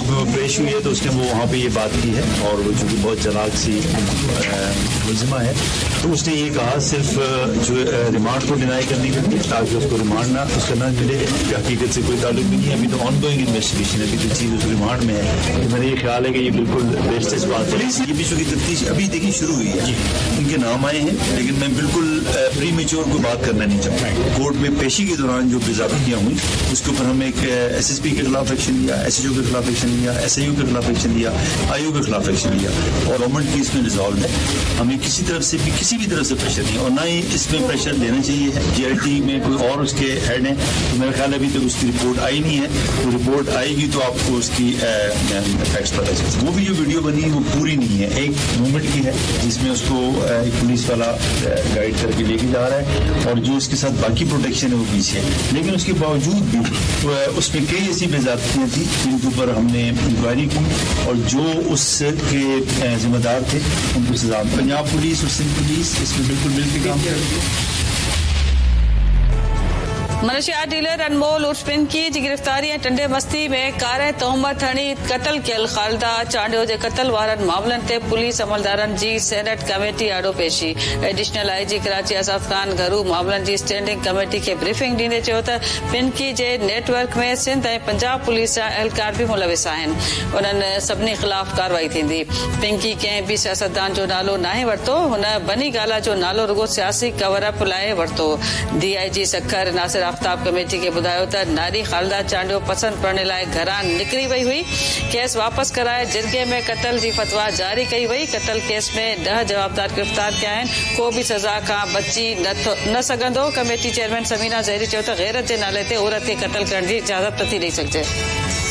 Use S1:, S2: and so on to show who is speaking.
S1: Court में पेश हुई है तो उसने वो वहाँ पे ये बात की है, और वो चूँकि बहुत चालाक सी मुलजिमा है तो उसने ये कहा सिर्फ जो रिमांड को डिनाई करने के लिए, ताकि उसको रिमांड ना उसका ना मिले, हकीकत से कोई ताल्लुक भी नहीं है। अभी तो ऑन गोइंग इन्वेस्टिगेशन है, अभी तो चीज़ उस रिमांड में है। तो मेरा ये ख्याल है कि ये बिल्कुल बेस्ट इस बात है। ये भी की तफ्तीश अभी देखिए शुरू हुई है, उनके नाम आए हैं, लेकिन मैं बिल्कुल प्री मेच्योर कोई बात करना नहीं चाहता। कोर्ट में पेशी के दौरान जो बेज़ाबतियाँ हुई उसके ऊपर हम एक SSP के खिलाफ एक्शन लिया, SHO के खिलाफ एक्शन लिया, SIU के खिलाफ एक्शन लिया, IU के खिलाफ एक्शन लिया, और गवर्नमेंट की इसमें रिजॉल्व है। हमें किसी तरफ से भी किसी भी तरफ से प्रेशर नहीं, और ना ही इसमें प्रेशर देना चाहिए है। GIT में कोई और उसके हेड हैं, तो मेरा ख्याल अभी तक उसकी रिपोर्ट आई नहीं है, तो रिपोर्ट आएगी तो आपको उसकी फैक्ट्स पता चलेगा। वो भी जो वीडियो बनी वो पूरी नहीं है, एक मूवमेंट की है जिसमें उसको एक पुलिस वाला गाइड करके लेके जा रहा है, और जो उसके साथ बाकी प्रोटेक्शन है वो पीछे है। लेकिन उसके बावजूद भी उसमें कई ऐसी बेज़ाब्तियाँ थी जिनके ऊपर हमने इंक्वायरी की, और जो उसके जिम्मेदार थे उनको सजा। पंजाब पुलिस और सिंध पुलिस इसमें बिल्कुल मिलकर काम कर रही है।
S2: منشیات ڈیلر انمول عرف پنکی کی گرفتاری ٹنڈے مستی میں کار تہمت ہنی قتل کیل خالدہ چانڈیو کے قتل وارن معاملن تے پولیس عملدارن جی سینٹ کمیٹی آڈو پیشی ایڈیشنل IG کراچی اسد خان گھرو معاملن جی اسٹینڈنگ کمیٹی کے بریفنگ ڈیندے چیو تے پنکی جے نیٹ ورک میں سندھ ۽ پنجاب پولیس جا اہلکار بھی ملوث آهن، انہن سبنی خلاف کاروائی تھیندی۔ پنکی کنهن بھی سیاستدان جو نالو ناهي ورتو، هن بنی گالا جو نالو رگو سیاسی کور اپ لاءِ ورتو۔ DIG سکھر ناصر آفتاب کمیٹی کے بدایو ت ناری خالدہ چانڈیو پسند کرنے لائے گھران نکری وئی ہوئی، کیس واپس کرائے جرگے میں قتل جی فتوا جاری کئی وئی۔ قتل کیس میں 10 جوابدار گرفتار کیا ہیں، کو بھی سزا کا بچی نہ سگندو۔ کمیٹی چیئرمین سمینا زہری چیو ت غیرت کے نالے تے عورت کے قتل کرنے کی اجازت نٿي ڏئی سگھجي۔